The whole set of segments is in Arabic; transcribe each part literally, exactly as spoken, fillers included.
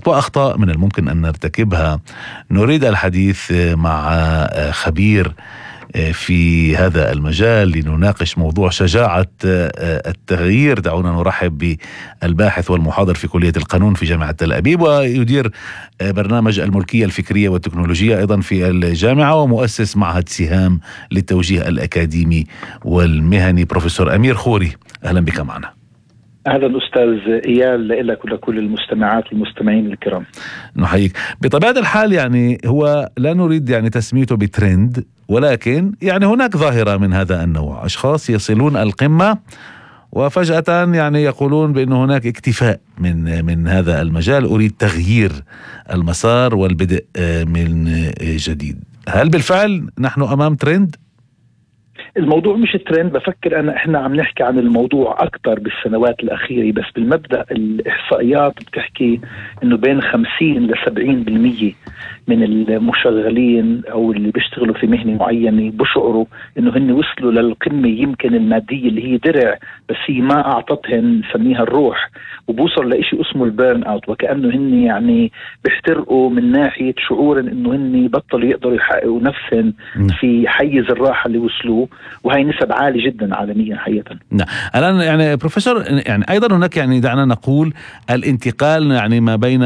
وأخطاء من الممكن أن نرتكبها. نريد الحديث مع خبير في هذا المجال لنناقش موضوع شجاعة التغيير. دعونا نرحب بالباحث والمحاضر في كلية القانون في جامعة تل أبيب، ويدير برنامج الملكية الفكرية والتكنولوجية أيضا في الجامعة، ومؤسس معهد سهام للتوجيه الأكاديمي والمهني، بروفيسور أمير خوري. أهلا بك معنا. أهلا أستاذ إيال، لك ولكل المستمعات والمستمعين الكرام. نحييك. بطبيعة الحال يعني هو لا نريد يعني تسميته بترند، ولكن يعني هناك ظاهرة من هذا النوع، أشخاص يصلون القمة وفجأة يعني يقولون بأن هناك اكتفاء من من هذا المجال، أريد تغيير المسار والبدء من جديد. هل بالفعل نحن أمام ترند؟ الموضوع مش ترند، بفكر أنا إحنا عم نحكي عن الموضوع أكتر بالسنوات الأخيرة، بس بالمبدأ الإحصائيات بتحكي إنه بين خمسين لسبعين بالمية من المشغلين أو اللي بيشتغلوا في مهنة معينة بشعروا إنه هن وصلوا للقمة يمكن المادية اللي هي درع، بس هي ما أعطتهن نسميها الروح، وبوصل لإشي اسمه البيرن أوت، وكأنه هن يعني بيحترقوا من ناحية شعور إنه هن بطلوا يقدروا يحققوا نفسهم في حيز الراحة اللي وصلوا، وهي نسب عالية جدا عالميا حقيقة. نعم. الآن يعني بروفيسور، يعني أيضا هناك يعني دعنا نقول الانتقال يعني ما بين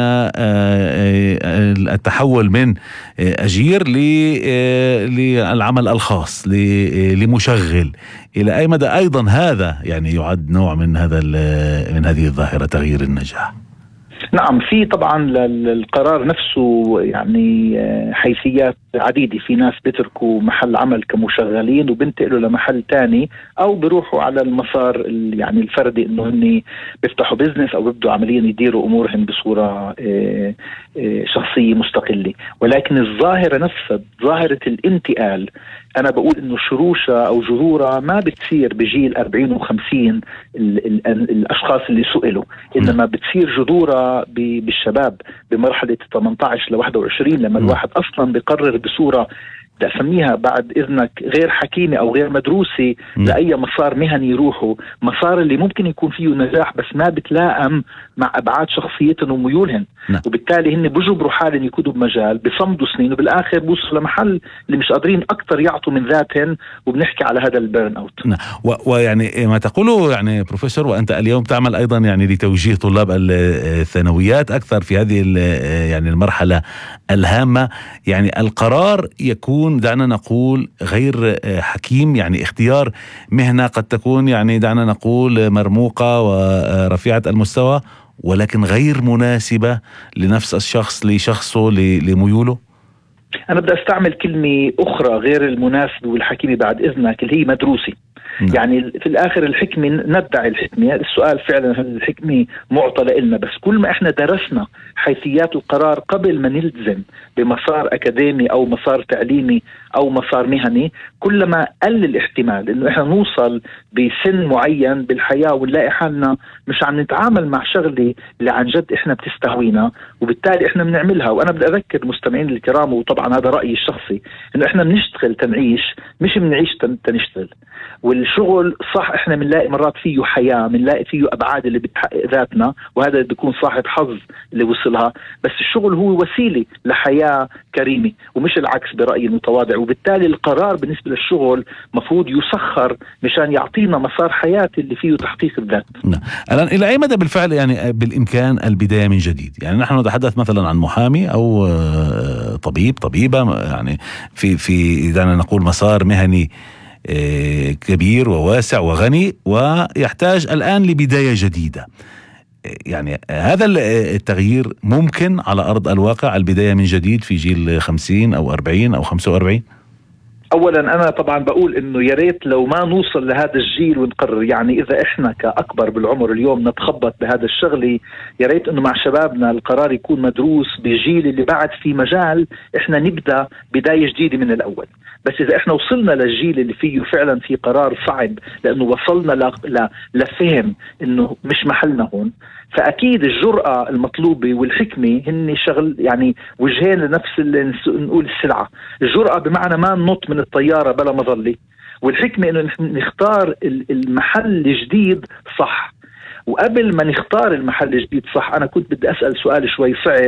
التحول من أجير للعمل الخاص لمشغل، إلى أي مدى أيضا هذا يعني يعد نوع من هذا من هذه الظاهرة تغيير النجاح؟ نعم، في طبعا للقرار نفسه يعني حيثيات عديدة. في ناس بيتركوا محل عمل كمشغلين وبنتقلوا لمحل تاني، أو بيروحوا على المسار يعني الفردي، إنه هني بيفتحوا بيزنس أو بيبدوا عمليا يديروا أمورهم بصورة شخصية مستقلة. ولكن الظاهرة نفسها، ظاهرة الانتقال، أنا بقول إنه شروشة أو جذورة ما بتصير بجيل أربعين وخمسين الأشخاص اللي سئلوا، إنما بتصير جذورة بالشباب بمرحلة ثمانية عشر لواحد وعشرين، لما الواحد أصلا بيقرر بصورة أسميها بعد إذنك غير حكيمة أو غير مدروسة لأي مسار مهني يروحوا، مسار اللي ممكن يكون فيه نجاح بس ما بتلائم مع أبعاد شخصيتهم وميولهم، وبالتالي هن بجبروا حالهم يكونوا بمجال بصمدوا سنين، وبالآخر بوصلوا لمحل اللي مش قادرين أكتر يعطوا من ذاتهم، وبنحكي على هذا البيرن أوت. ويعني ما تقوله يعني بروفيسور، وأنت اليوم تعمل أيضا يعني لتوجيه طلاب الثانويات أكثر في هذه يعني المرحلة الهامة، يعني القرار يكون دعنا نقول غير حكيم، يعني اختيار مهنة قد تكون يعني دعنا نقول مرموقة ورفيعة المستوى، ولكن غير مناسبة لنفس الشخص، لشخصه، لميوله. أنا بدي أستعمل كلمة أخرى غير المناسبة والحكيمة بعد إذنك، اللي هي مدروسة. م. يعني في الآخر الحكمة ندعي الحكمة، السؤال فعلا هل الحكمة معطى لنا؟ بس كل ما إحنا درسنا حيثيات القرار قبل ما نلزم بمسار أكاديمي أو مسار تعليمي أو مسار مهني، كلما قل الاحتمال إنه إحنا نوصل بسن معين بالحياة ونلاقي حالنا مش عم نتعامل مع شغلة اللي عن جد إحنا بتستهوينا، وبالتالي إحنا بنعملها. وأنا بدي أذكر المستمعين الكرام، وطبعا هذا رأيي الشخصي، إنه إحنا بنشتغل تنعيش، مش بنعيش تنشتغل. والشغل صح إحنا بنلاقي مرات فيه حياة، بنلاقي فيه أبعاد اللي بتحقق ذاتنا، وهذا اللي بيكون صاحب حظ اللي وصلها، بس الشغل هو وسيلة لحياة كريمة ومش العكس برأيي المتواضع. وبالتالي القرار بالنسبة للشغل مفروض يسخر مشان يعطينا مسار حياتي اللي فيه تحقيق الذات. نعم. الآن إلى أي مدى بالفعل يعني بالإمكان البداية من جديد؟ يعني نحن نتحدث مثلا عن محامي أو طبيب طبيبة، يعني في في دعنا نقول مسار مهني كبير وواسع وغني، ويحتاج الآن لبداية جديدة. يعني هذا التغيير ممكن على أرض الواقع، البداية من جديد في جيل خمسين أو أربعين أو خمسة وأربعين؟ اولا انا طبعا بقول انه يا ريت لو ما نوصل لهذا الجيل ونقرر، يعني اذا احنا كاكبر بالعمر اليوم نتخبط بهذا الشغله، يا ريت انه مع شبابنا القرار يكون مدروس بالجيل اللي بعد في مجال احنا نبدا بدايه جديده من الاول. بس اذا احنا وصلنا للجيل اللي فيه فعلا في قرار صعب لانه وصلنا ل... ل... لفهم انه مش محلنا هون، فاكيد الجرأة المطلوبة والحكمة هن شغل يعني وجهين لنفس نقول السلعة. الجرأة بمعنى ما ننط من الطيارة بلا مظلة، والحكمة انه نختار المحل الجديد صح. وقبل ما نختار المحل الجديد صح، انا كنت بدي اسأل سؤال شوي صعب